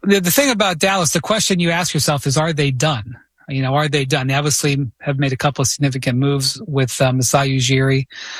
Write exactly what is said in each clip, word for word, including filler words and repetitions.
the, the thing about Dallas, the question you ask yourself is, are they done? You know, are they done? They obviously have made a couple of significant moves with um, Masai Ujiri.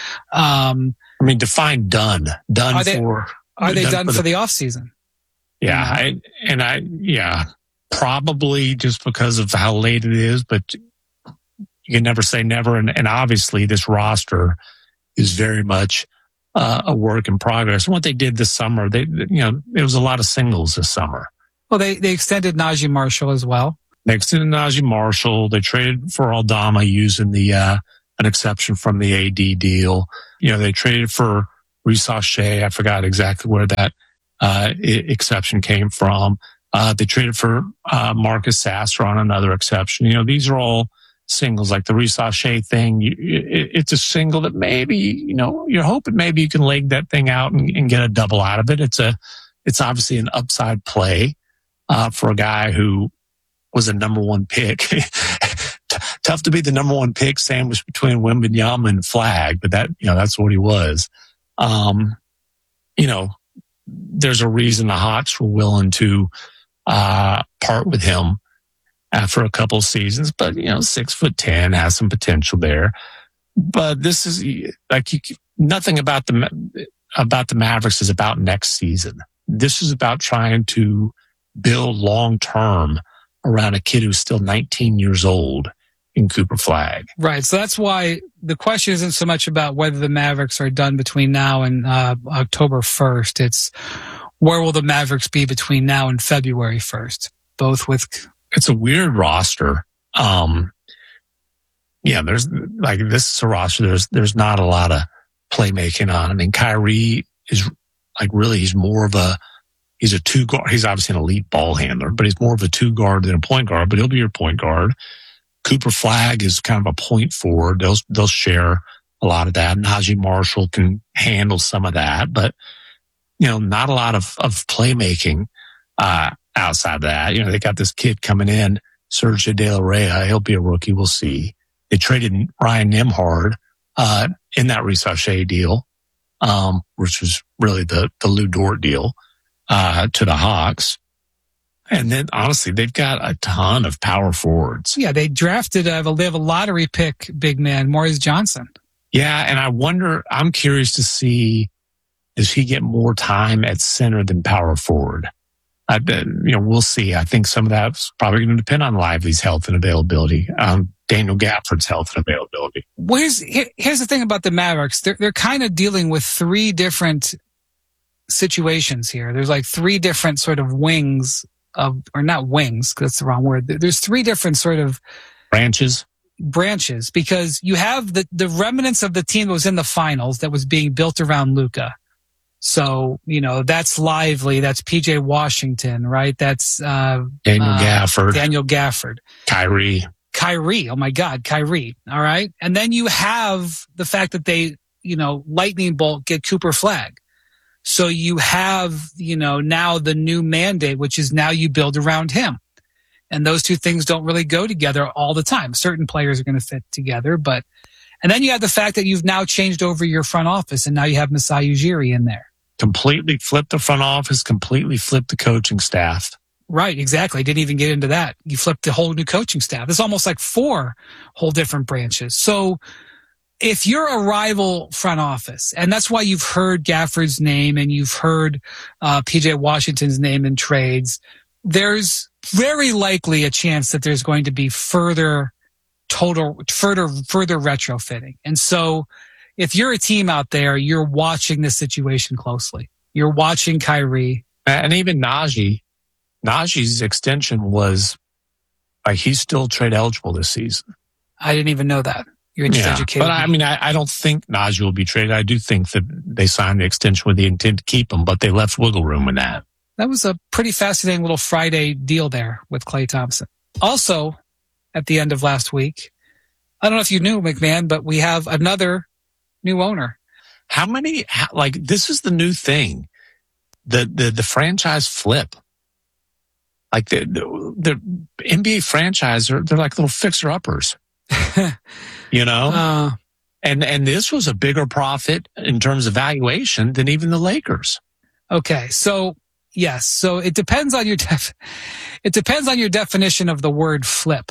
Um, I mean, define done. Done are they, for. Are they done, done for the, the offseason? Yeah. I, and I, yeah, probably just because of how late it is, but you can never say never. And, and obviously this roster is very much uh, a work in progress. And what they did this summer, they, you know, it was a lot of singles this summer. Well, they, they extended Najee Marshall as well. They extended Najee Marshall. They traded for Aldama using the, uh, an exception from the A D deal. You know, they traded for Reese Shea. I forgot exactly where that, uh, exception came from. Uh, they traded for, uh, Marcus Sasser on another exception. You know, these are all singles, like the Reese Shea thing. You, it, it's a single that maybe, you know, you're hoping maybe you can leg that thing out and, and get a double out of it. It's a, it's obviously an upside play, uh, for a guy who was a number one pick. Tough to be the number one pick sandwiched between Wembanyama and Flag, but that, you know, that's what he was. Um, you know, there's a reason the Hawks were willing to, uh, part with him after a couple of seasons, but, you know, six foot ten has some potential there. But this is like you, nothing about the, about the Mavericks is about next season. This is about trying to build long term around a kid who's still nineteen years old in Cooper Flag. Right. So that's why the question isn't so much about whether the Mavericks are done between now and uh, October first. It's where will the Mavericks be between now and February first? Both with... It's a weird roster. Um, yeah, there's like this is a roster. There's, there's not a lot of playmaking on. I mean, Kyrie is like really, he's more of a, he's a two guard. He's obviously an elite ball handler, but he's more of a two guard than a point guard, but he'll be your point guard. Cooper Flag is kind of a point forward. They'll, they'll share a lot of that. Najee Marshall can handle some of that, but, you know, not a lot of, of playmaking, uh, outside of that. You know, they got this kid coming in, Sergio De La Rey. He'll be a rookie. We'll see. They traded Ryan Nembhard, uh, in that Reese Shea deal, um, which was really the, the Lou Dort deal, uh, to the Hawks. And then, honestly, they've got a ton of power forwards. Yeah, they drafted, uh, they have a lottery pick, big man, Maurice Johnson. Yeah, and I wonder, I'm curious to see, does he get more time at center than power forward? I, you know, we'll see. I think some of that's probably going to depend on Lively's health and availability, um, Daniel Gafford's health and availability. Where's, here, here's the thing about the Mavericks. They're, they're kind of dealing with three different situations here. There's like three different sort of wings of, or not wings, because that's the wrong word. There's three different sort of branches, branches, because you have the, the remnants of the team that was in the finals that was being built around Luka. So, you know, that's Lively, that's P J Washington, right? That's, uh, Daniel uh, Gafford, Daniel Gafford, Kyrie, Kyrie. Oh my God, Kyrie. All right. And then you have the fact that they, you know, lightning bolt get Cooper Flag. So you have, you know, now the new mandate, which is now you build around him. And those two things don't really go together all the time. Certain players are going to fit together, but, and then you have the fact that you've now changed over your front office and now you have Masai Ujiri in there. Completely flipped the front office, completely flipped the coaching staff. Right, exactly. Didn't even get into that. You flipped the whole new coaching staff. It's almost like four whole different branches. So, if you're a rival front office, and that's why you've heard Gafford's name and you've heard uh, P J Washington's name in trades, there's very likely a chance that there's going to be further total, further, further retrofitting. And so if you're a team out there, you're watching this situation closely. You're watching Kyrie. And even Najee. Najee's extension was, like, he's still trade eligible this season. I didn't even know that. You're just yeah, educated. But I mean, I, I don't think Najee will be traded. I do think that they signed the extension with the intent to keep him, but they left wiggle room in that. That was a pretty fascinating little Friday deal there with Klay Thompson. Also, at the end of last week, I don't know if you knew, McMahon, but we have another new owner. How many, how, like, this is the new thing. The, the, the franchise flip. Like, the, the, the N B A franchise, are, they're like little fixer-uppers. You know? Uh, and, and this was a bigger profit in terms of valuation than even the Lakers. Okay. So Yes. So it depends on your def- it depends on your definition of the word flip.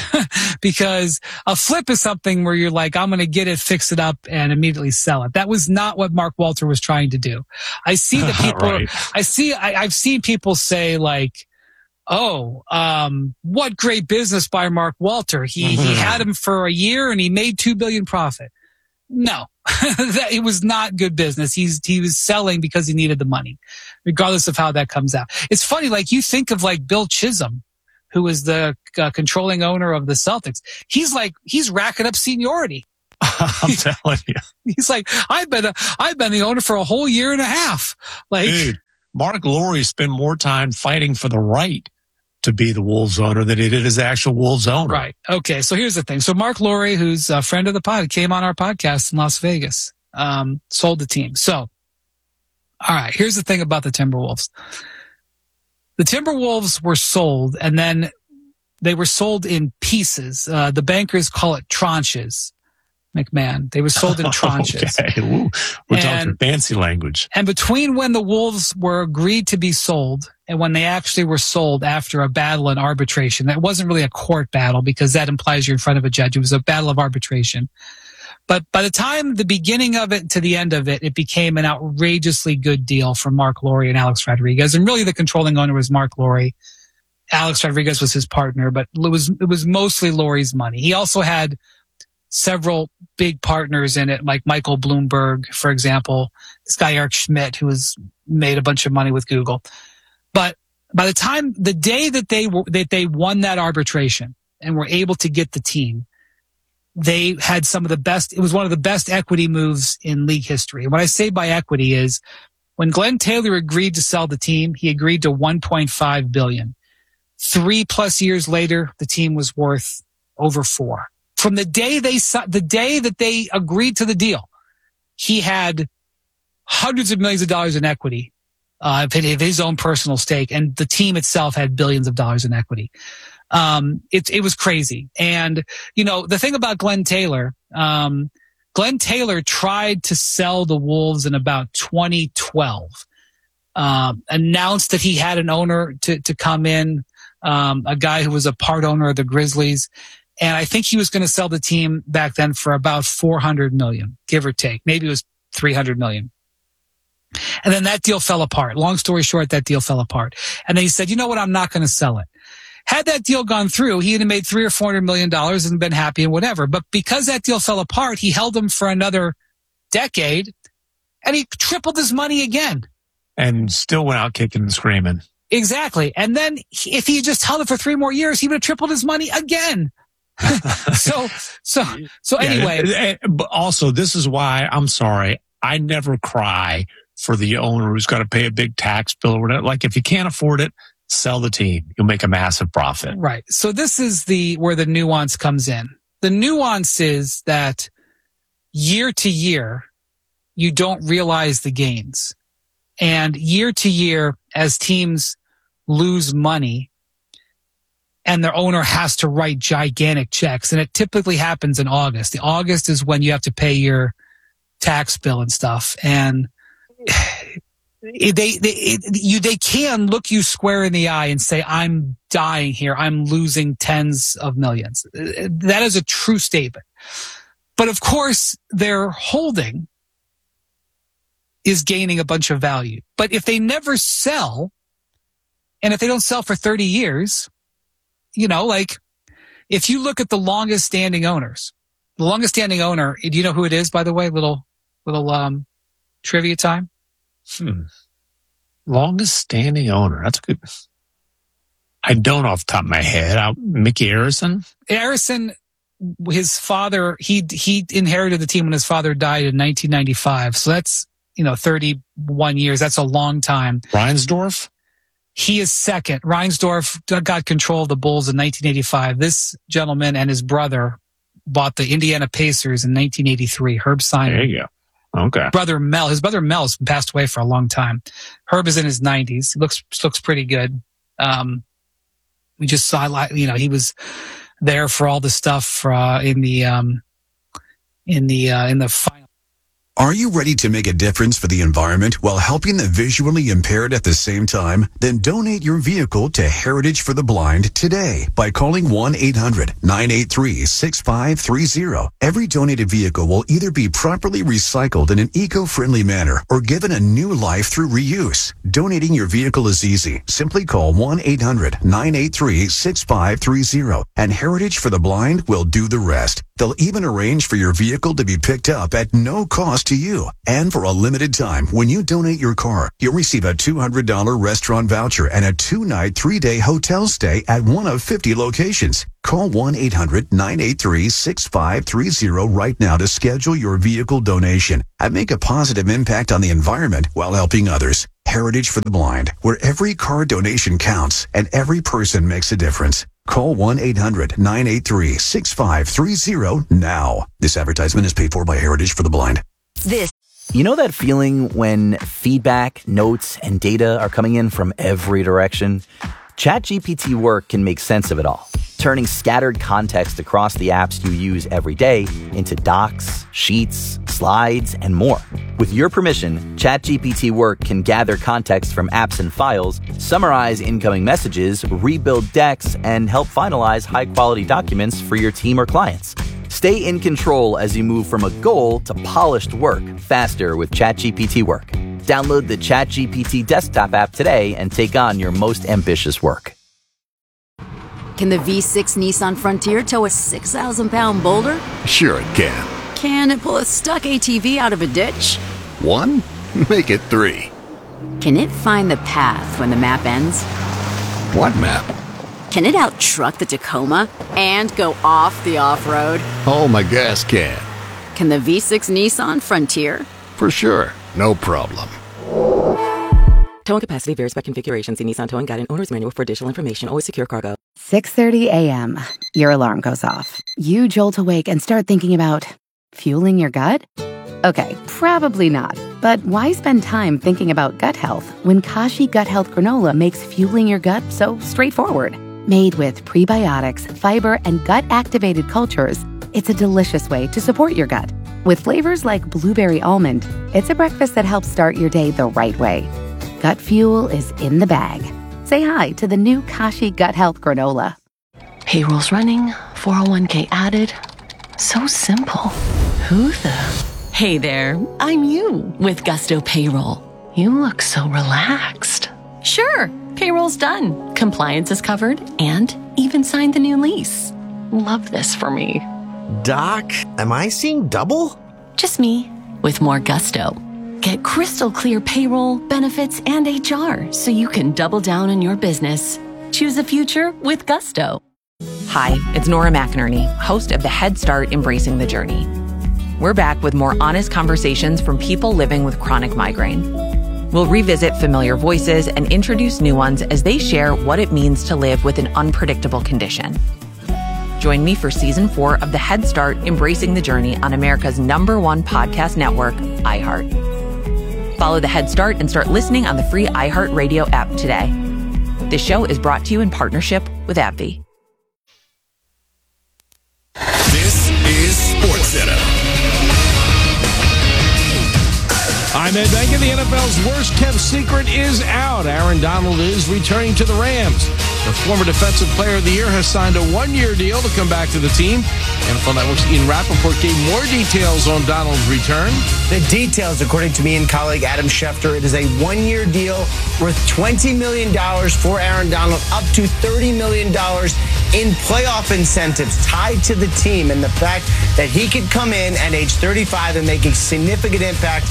Because a flip is something where you're like, I'm going to get it, fix it up, and immediately sell it. That was not what Mark Walter was trying to do. I see that people, Right. I see, I, I've seen people say like, oh, um, what great business by Mark Walter. He, mm-hmm. he had him for a year and he made two billion profit. No, that it was not good business. He's, he was selling because he needed the money, regardless of how that comes out. It's funny. Like you think of like Bill Chisholm, who is the uh, controlling owner of the Celtics. He's like, he's racking up seniority. I'm telling you. He's like, I've been, a, I've been the owner for a whole year and a half. Like, dude, Mark Lowry spent more time fighting for the right to be the Wolves owner than he did his actual Wolves owner. Right. Okay. So here's the thing. So Mark Lowry, who's a friend of the pod, came on our podcast in Las Vegas, um, sold the team. So, all right, here's the thing about the Timberwolves. The Timberwolves were sold, and then they were sold in pieces. Uh, the bankers call it tranches, McMahon. They were sold in tranches. Okay. Ooh, we're and, talking fancy language. And between when the Wolves were agreed to be sold and when they actually were sold after a battle in arbitration, that wasn't really a court battle because that implies you're in front of a judge. It was a battle of arbitration. But by the time the beginning of it to the end of it, it became an outrageously good deal for Mark Lowry and Alex Rodriguez. And really the controlling owner was Mark Lowry. Alex Rodriguez was his partner, but it was, it was mostly Lowry's money. He also had several big partners in it, like Michael Bloomberg, for example, this guy Eric Schmidt, who has made a bunch of money with Google. But by the time, the day that they were, that they won that arbitration and were able to get the team, they had some of the best, it was one of the best equity moves in league history. And what I say by equity is when Glenn Taylor agreed to sell the team, he agreed to one point five billion dollars. Three plus years later, the team was worth over four. From the day they, the day that they agreed to the deal, he had hundreds of millions of dollars in equity, uh, of his own personal stake, and the team itself had billions of dollars in equity. Um, it, it was crazy. And, you know, the thing about Glenn Taylor, um, Glenn Taylor tried to sell the Wolves in about twenty twelve, um, announced that he had an owner to, to come in, um, a guy who was a part owner of the Grizzlies. And I think he was going to sell the team back then for about four hundred million, give or take. Maybe it was three hundred million. And then that deal fell apart. Long story short, that deal fell apart. And then he said, you know what? I'm not going to sell it. Had that deal gone through, he had made three or four hundred million dollars and been happy and whatever. But because that deal fell apart, he held him for another decade and he tripled his money again. And still went out kicking and screaming. Exactly. And then if he had just held it for three more years, he would have tripled his money again. so, so, so anyway. Yeah, but also, this is why I'm sorry. I never cry for the owner who's got to pay a big tax bill or whatever. Like if you can't afford it, sell the team. You'll make a massive profit. Right. So this is the, where the nuance comes in. The nuance is that year to year, you don't realize the gains. And year to year, as teams lose money and their owner has to write gigantic checks, and it typically happens in August. The August is when you have to pay your tax bill and stuff. And they, they, you, they can look you square in the eye and say, I'm dying here. I'm losing tens of millions. That is a true statement. But of course, their holding is gaining a bunch of value. But if they never sell, and if they don't sell for thirty years, you know, like if you look at the longest standing owners, the longest standing owner, do you know who it is, by the way? Little, little, um, trivia time. Hmm. Longest standing owner. That's good. I don't off the top of my head. I, Mickey Arison? Arison, his father, he, he inherited the team when his father died in nineteen ninety-five. So that's, you know, thirty-one years. That's a long time. Reinsdorf? He is second. Reinsdorf got control of the Bulls in nineteen eighty-five. This gentleman and his brother bought the Indiana Pacers in nineteen eighty-three. Herb Simon. There you go. Okay. Brother Mel. His brother Mel's passed away for a long time. Herb is in his nineties. He looks looks pretty good. Um, we just saw, you know, he was there for all the stuff uh, in the um, in the uh, in the final Are you ready to make a difference for the environment while helping the visually impaired at the same time? Then donate your vehicle to Heritage for the Blind today by calling one eight hundred nine eight three six five three zero. Every donated vehicle will either be properly recycled in an eco-friendly manner or given a new life through reuse. Donating your vehicle is easy. Simply call one eight hundred nine eight three six five three zero and Heritage for the Blind will do the rest. They'll even arrange for your vehicle to be picked up at no cost to you. And for a limited time, when you donate your car, you'll receive a two hundred dollars restaurant voucher and a two-night, three-day hotel stay at one of fifty locations. Call one eight hundred nine eight three six five three zero right now to schedule your vehicle donation and make a positive impact on the environment while helping others. Heritage for the Blind, where every car donation counts and every person makes a difference. Call one eight hundred nine eight three six five three zero now. This advertisement is paid for by Heritage for the Blind. This. You know that feeling when feedback, notes, and data are coming in from every direction? ChatGPT Work can make sense of it all, turning scattered context across the apps you use every day into docs, sheets, slides, and more. With your permission, ChatGPT Work can gather context from apps and files, summarize incoming messages, rebuild decks, and help finalize high-quality documents for your team or clients. Stay in control as you move from a goal to polished work faster with ChatGPT Work. Download the ChatGPT desktop app today and take on your most ambitious work. Can the V six Nissan Frontier tow a six thousand pound boulder? Sure it can. Can it pull a stuck A T V out of a ditch? One? Make it three. Can it find the path when the map ends? What map? Can it out-truck the Tacoma and go off the off-road? Oh, my gas can. Can the V six Nissan Frontier? For sure. No problem. Towing capacity varies by configuration. See Nissan Towing Guide and Owner's Manual for additional information. Always secure cargo. six thirty a.m. Your alarm goes off. You jolt awake and start thinking about fueling your gut? Okay, probably not. But why spend time thinking about gut health when Kashi Gut Health Granola makes fueling your gut so straightforward? Made with prebiotics, fiber, and gut-activated cultures, it's a delicious way to support your gut. With flavors like blueberry almond, it's a breakfast that helps start your day the right way. Gut fuel is in the bag. Say hi to the new Kashi Gut Health Granola. Payroll's running, four oh one k added. So simple. Who the... Hey there, I'm you with Gusto Payroll. You look so relaxed. Sure, payroll's done. Compliance is covered and even signed the new lease. Love this for me. Doc, am I seeing double? Just me with more gusto. Get crystal clear payroll, benefits, and H R so you can double down on your business. Choose the future with Gusto. Hi, it's Nora McInerney, host of the Head Start Embracing the Journey. We're back with more honest conversations from people living with chronic migraine. We'll revisit familiar voices and introduce new ones as they share what it means to live with an unpredictable condition. Join me for season four of the Head Start Embracing the Journey on America's number one podcast network, iHeart. Follow the Head Start and start listening on the free iHeartRadio app today. This show is brought to you in partnership with AbbVie. This is SportsCenter. I'm Ed Benkin. The N F L's worst-kept secret is out. Aaron Donald is returning to the Rams. The former Defensive Player of the Year has signed a one-year deal to come back to the team. N F L Network's Ian Rappaport gave more details on Donald's return. The details, according to me and colleague Adam Schefter, it is a one-year deal worth twenty million dollars for Aaron Donald, up to thirty million dollars in playoff incentives tied to the team, and the fact that he could come in at age thirty-five and make a significant impact.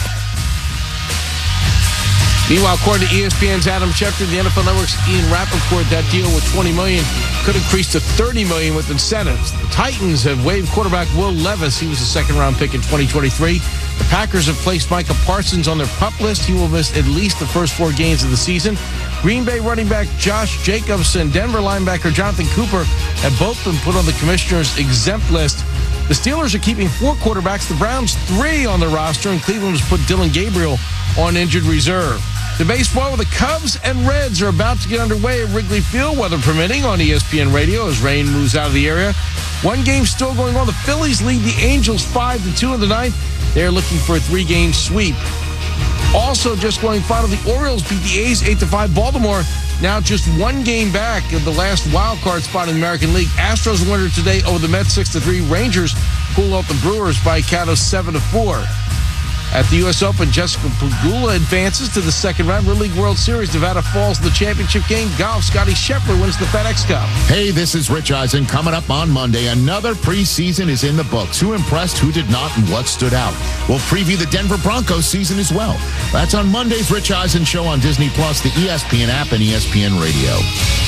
Meanwhile, according to E S P N's Adam Schefter, the N F L Network's Ian Rappaport, that deal with twenty million dollars could increase to thirty million dollars with incentives. The Titans have waived quarterback Will Levis. He was a second-round pick in twenty twenty-three. The Packers have placed Micah Parsons on their PUP list. He will miss at least the first four games of the season. Green Bay running back Josh Jacobs and Denver linebacker Jonathan Cooper have both been put on the commissioner's exempt list. The Steelers are keeping four quarterbacks, the Browns three on the roster, and Cleveland has put Dylan Gabriel on injured reserve. The baseball with the Cubs and Reds are about to get underway at Wrigley Field, weather permitting, on E S P N Radio as rain moves out of the area. One game still going on. The Phillies lead the Angels five to two in the ninth. They're looking for a three-game sweep. Also, just going final, the Orioles beat the A's eight to five. Baltimore now just one game back of the last wild card spot in the American League. Astros winner today over the Mets six to three. Rangers pull out the Brewers by a count of seven to four. At the U S Open, Jessica Pegula advances to the second round. Little League World Series, Nevada falls in the championship game. Golf, Scotty Scheffler wins the FedEx Cup. Hey, this is Rich Eisen. Coming up on Monday, another preseason is in the books. Who impressed, who did not, and what stood out? We'll preview the Denver Broncos season as well. That's on Monday's Rich Eisen Show on Disney Plus, the E S P N app, and E S P N Radio.